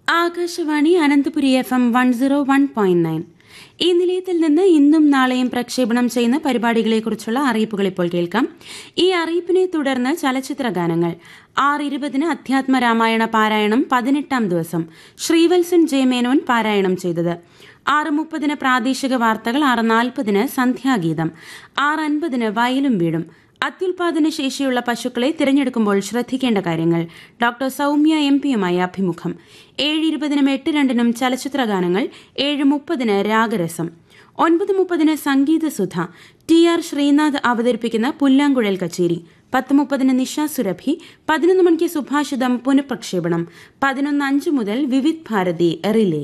Akashvani Ananthapuri FM 101.9. ഈ നിലയത്തിൽ നിന്ന് ഇന്നും നാളെയും പ്രക്ഷേപണം ചെയ്യുന്ന പരിപാടികളെക്കുറിച്ചുള്ള അറിയിപ്പുകൾ ഇപ്പോൾ കേൾക്കാം. ഈ അറിയിപ്പിനെ തുടർന്ന് ചലച്ചിത്ര ഗാനങ്ങൾ. 6:20 അധ്യാത്മരാമായണ പാരായണം 18ാം ദിവസം ശ്രീവത്സൻ ജയമേനോൻ പാരായണം ചെയ്തത്. 6:30 പ്രാദേശിക വാർത്തകൾ. 6:40 സന്ധ്യാഗീതം. 6:50 വയലും വീടും. അത്യുൽപാദന ശേഷിയുള്ള പശുക്കളെ തിരഞ്ഞെടുക്കുമ്പോൾ ശ്രദ്ധിക്കേണ്ട കാര്യങ്ങൾ. ഡോക്ടർ സൌമ്യ MP-യുമായി അഭിമുഖം. 7:20 8:02 ചലച്ചിത്ര ഗാനങ്ങൾ. 7:30 രാഗരസം. 9:30 സംഗീതസുധ. TR ശ്രീനാഥ് അവതരിപ്പിക്കുന്ന പുല്ലാങ്കുഴൽ കച്ചേരി. 10:30 നിഷ സുരഭി. 11 മണിക്ക് സുഭാഷിതം പുനഃപ്രക്ഷേപണം. 11:05 മുതൽ വിവിധ് ഭാരതി റിലേ.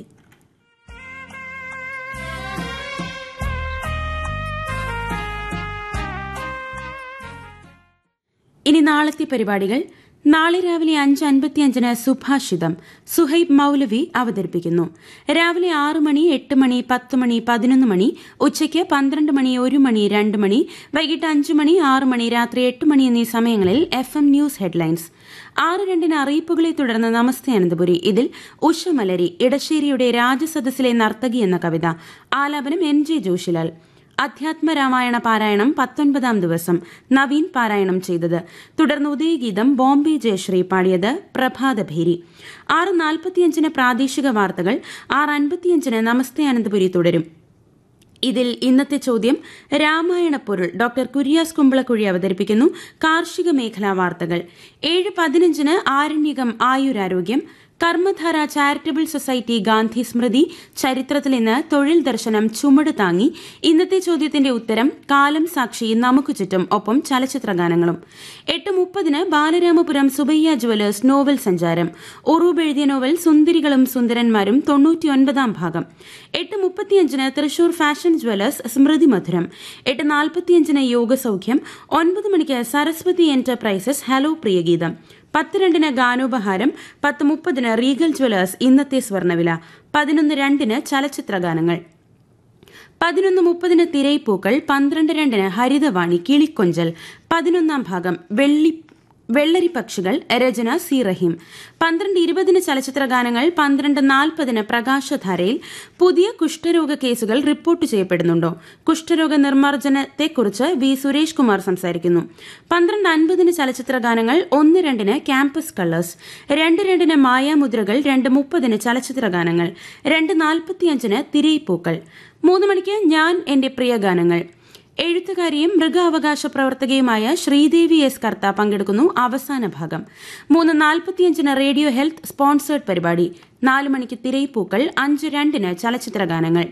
ഇനി നാളത്തെ പരിപാടികൾ. നാളെ രാവിലെ 5:55 സുഭാഷിതം. സുഹൈബ് മൌലവി അവതരിപ്പിക്കുന്നു. രാവിലെ 6 മണി, 8 മണി, 10 മണി, 11 മണി, ഉച്ചയ്ക്ക് 12 മണി, 1 മണി, 2 മണി, വൈകിട്ട് 5 മണി, 6 മണി, രാത്രി 8 മണി എന്നീ സമയങ്ങളിൽ FM ന്യൂസ് ഹെഡ്ലൈൻസ്. 6:02 അറിയിപ്പുകളെ തുടർന്ന് നമസ്തേ അനന്തപുരി. ഇതിൽ ഉഷ മലരി, ഇടശ്ശേരിയുടെ രാജസദസ്സിലെ നർത്തകി എന്ന കവിത. ആലാപനം NJ ജോഷിലാൽ. അധ്യാത്മരാമായണ പാരായണം 19ാം ദിവസം നവീൻ പാരായണം ചെയ്തത്. തുടർന്ന് ഉദയഗീതം ബോംബെ ജയശ്രീ പാടിയത്. പ്രഭാതഭേരി. 6:45 പ്രാദേശിക വാർത്തകൾ. 6:55 നമസ്തേ അനന്തപുരി തുടരും. ഇതിൽ ഇന്നത്തെ ചോദ്യം രാമായണ പൊരുൾ ഡോക്ടർ കുര്യാസ് കുമ്പളക്കുഴി അവതരിപ്പിക്കുന്നു. കാർഷിക മേഖലാ വാർത്തകൾ. 7:15 ആരണ്യകം ആയുരാരോഗ്യം. കർമ്മധാര ചാരിറ്റബിൾ സൊസൈറ്റി ഗാന്ധി സ്മൃതി. ചരിത്രത്തിൽ ഇന്ന് തൊഴിൽ ദർശനം ചുമട് താങ്ങി. ഇന്നത്തെ ചോദ്യത്തിന്റെ ഉത്തരം കാലം സാക്ഷി, നമുക്ക് ചുറ്റും, ഒപ്പം ചലച്ചിത്ര ഗാനങ്ങളും. 8:30 ബാലരാമപുരം സുബയ്യ ജുവലേഴ്സ് നോവൽ സഞ്ചാരം. ഉറൂബ് എഴുതിയ നോവൽ സുന്ദരികളും സുന്ദരന്മാരും 99ാം ഭാഗം. 8:35 തൃശൂർ ഫാഷൻ ജുവലേഴ്സ് സ്മൃതി മധുരം. 8:45 യോഗസൌഖ്യം. 9 മണിക്ക് Saraswati enterprises hello Priyageetham. 10:02 ഗാനോപഹാരം. 10:30 Regal jewellers ഇന്നത്തെ സ്വർണ്ണവില. 11:02 ചലച്ചിത്ര ഗാനങ്ങൾ. 11:30 തിരൈപ്പൂക്കൾ. 12:02 ഹരിതവാണി കിളിക്കൊഞ്ചൽ 11ാം ഭാഗം. വെള്ളരിപ്പക്ഷികൾ. രചന C. റഹീം. 12:20 ചലച്ചിത്ര ഗാനങ്ങൾ. 12:40 പ്രകാശധാരയിൽ പുതിയ കുഷ്ഠരോഗ കേസുകൾ റിപ്പോർട്ട് ചെയ്യപ്പെടുന്നുണ്ടോ? കുഷ്ഠരോഗ നിർമ്മാർജ്ജനത്തെക്കുറിച്ച് V. സുരേഷ് കുമാർ സംസാരിക്കുന്നു. 12:50 ചലച്ചിത്ര ഗാനങ്ങൾ. 1:02 ക്യാമ്പസ് കളേഴ്സ്. 2:02 മായാമുദ്രകൾ. 2:30 ചലച്ചിത്ര ഗാനങ്ങൾ. 2:45 തിരൈപ്പൂക്കൾ. 3 മണിക്ക് ഞാൻ എന്റെ പ്രിയ ഗാനങ്ങൾ. എഴുത്തുകാരിയും മൃഗാവകാശ പ്രവർത്തകയുമായ ശ്രീദേവി S. കർത്ത പങ്കെടുക്കുന്നു. അവസാന ഭാഗം. 3:45 റേഡിയോ ഹെൽത്ത് സ്പോൺസേർഡ് പരിപാടി. 4 മണിക്ക് തിരൈപ്പൂക്കൾ. 5:02 ചലച്ചിത്ര ഗാനങ്ങൾ.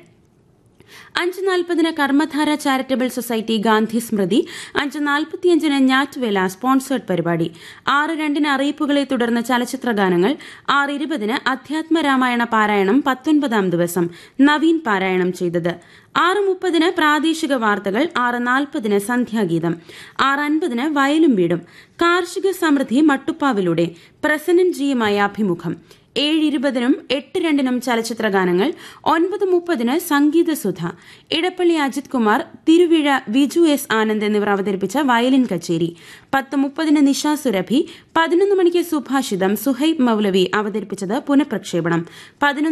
5:40 കർമ്മധാര ചാരിറ്റബിൾ സൊസൈറ്റി ഗാന്ധി സ്മൃതി. 5:45 ഞാറ്റുവേല സ്പോൺസേർഡ് പരിപാടി. 6:02 അറിയിപ്പുകളെ തുടർന്ന് ചലച്ചിത്ര ഗാനങ്ങൾ. 6:20 അധ്യാത്മരാമായണ പാരായണം 19ാം ദിവസം നവീൻ പാരായണം ചെയ്തത്. 6:30 പ്രാദേശിക വാർത്തകൾ. 6:40 സന്ധ്യാഗീതം. 6:50 വയലും വീടും. കാർഷിക സമൃദ്ധി മട്ടുപ്പാവിലൂടെ പ്രസന്നൻ ജിയുമായി അഭിമുഖം. 7:20 8:02 ചലച്ചിത്ര ഗാനങ്ങൾ. 9:30 സംഗീതസുധ. ഇടപ്പള്ളി അജിത് കുമാർ, തിരുവിഴ വിജു S. ആനന്ദ് എന്നിവർ അവതരിപ്പിച്ച വയലിൻ കച്ചേരി. 10:30 നിഷ സുരഭി. 11 മണിക്ക് സുഭാഷിതം. സുഹൈബ് മൌലവി അവതരിപ്പിച്ചത് പുനഃപ്രക്ഷേപണം.